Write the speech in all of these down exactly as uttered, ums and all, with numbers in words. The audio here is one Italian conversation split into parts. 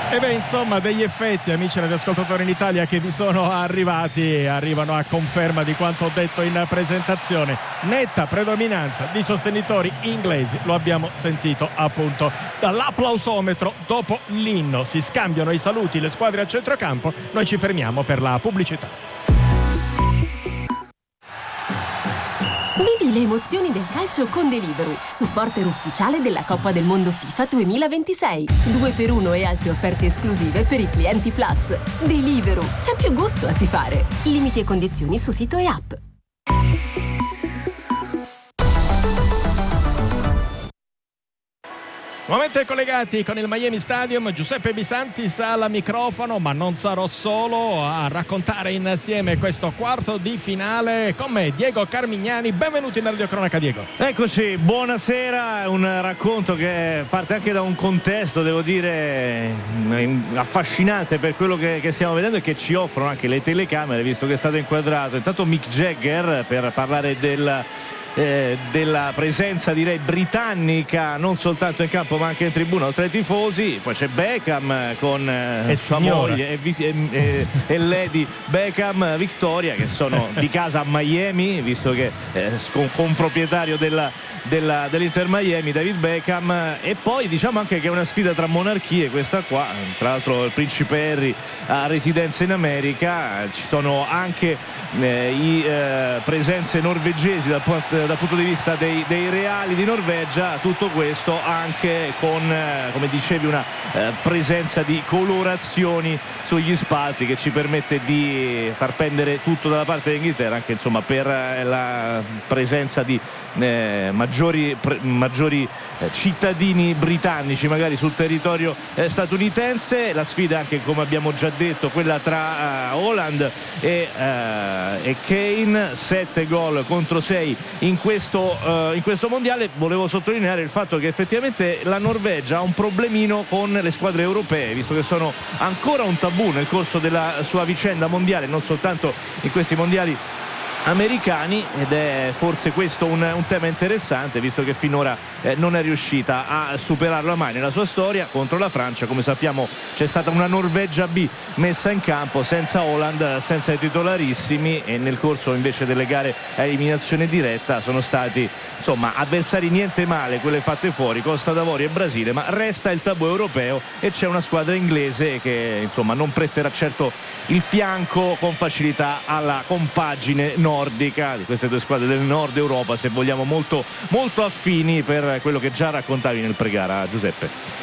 E beh, insomma, degli effetti, amici radioascoltatori in Italia, che vi sono arrivati, arrivano a conferma di quanto ho detto in presentazione. Netta predominanza di sostenitori inglesi, lo abbiamo sentito appunto dall'applausometro. Dopo l'inno si scambiano i saluti le squadre a centrocampo, noi ci fermiamo per la pubblicità. Vivi le emozioni del calcio con Deliveroo, supporter ufficiale della Coppa del Mondo FIFA duemilaventisei. due per uno e altre offerte esclusive per i clienti Plus. Deliveroo, c'è più gusto a tifare. Limiti e condizioni su sito e app. Nuovamente collegati con il Miami Stadium, Giuseppe Bisantis al microfono, ma non sarò solo a raccontare insieme questo quarto di finale. Con me Diego Carmignani, benvenuti in Radio Cronaca, Diego. Eccoci, buonasera. Un racconto che parte anche da un contesto, devo dire, affascinante per quello che, che stiamo vedendo e che ci offrono anche le telecamere, visto che è stato inquadrato intanto Mick Jagger per parlare del Eh, della presenza, direi, britannica non soltanto in campo ma anche in tribuna oltre ai tifosi. Poi c'è Beckham con eh, e sua moglie e, e, e, e Lady Beckham, Victoria, che sono di casa a Miami, visto che eh, con, con proprietario della, della, dell'Inter Miami, David Beckham. E poi diciamo anche che è una sfida tra monarchie questa qua, tra l'altro il principe Harry ha residenza in America, ci sono anche eh, i eh, presenze norvegesi dal punto dal punto di vista dei, dei reali di Norvegia. Tutto questo anche con, eh, come dicevi, una eh, presenza di colorazioni sugli spalti che ci permette di far pendere tutto dalla parte dell'Inghilterra, anche insomma per eh, la presenza di eh, maggiori, pre, maggiori eh, cittadini britannici magari sul territorio eh, statunitense. La sfida anche, come abbiamo già detto, quella tra uh, Haaland e, uh, e Kane, sette gol contro sei in In questo, uh, in questo mondiale. Volevo sottolineare il fatto che effettivamente la Norvegia ha un problemino con le squadre europee, visto che sono ancora un tabù nel corso della sua vicenda mondiale, non soltanto in questi mondiali americani, ed è forse questo un, un tema interessante, visto che finora eh, non è riuscita a superarlo mai nella sua storia. Contro la Francia, come sappiamo, c'è stata una Norvegia B messa in campo senza Haaland, senza i titolarissimi, e nel corso invece delle gare a eliminazione diretta sono stati insomma avversari niente male quelle fatte fuori, Costa d'Avorio e Brasile, ma resta il tabù europeo e c'è una squadra inglese che insomma non presterà certo il fianco con facilità alla compagine nordica di queste due squadre del nord Europa, se vogliamo, molto, molto affini per quello che già raccontavi nel pre-gara, Giuseppe.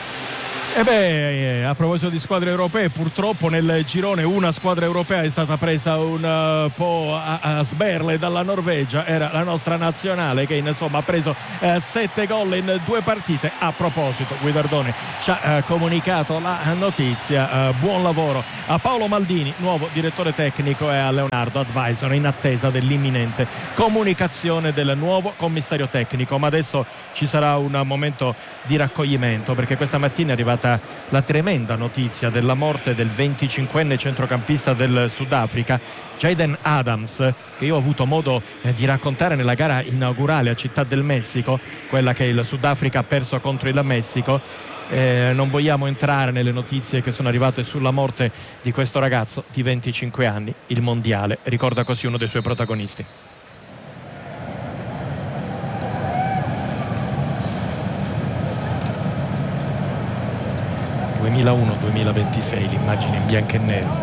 E beh, a proposito di squadre europee, purtroppo nel girone una squadra europea è stata presa un uh, po' a, a sberle dalla Norvegia. Era la nostra nazionale che insomma ha preso uh, sette gol in due partite. A proposito, Guidardone ci ha uh, comunicato la notizia. Uh, buon lavoro a Paolo Maldini, nuovo direttore tecnico, e a Leonardo Advisor, in attesa dell'imminente comunicazione del nuovo commissario tecnico. Ma adesso ci sarà un momento di raccoglimento, perché questa mattina è arrivata la tremenda notizia della morte del venticinquenne centrocampista del Sudafrica, Jaden Adams, che io ho avuto modo eh, di raccontare nella gara inaugurale a Città del Messico, quella che il Sudafrica ha perso contro il Messico. Eh, non vogliamo entrare nelle notizie che sono arrivate sulla morte di questo ragazzo di venticinque anni. Il mondiale ricorda così uno dei suoi protagonisti. duemilauno duemilaventisei, l'immagine in bianco e nero.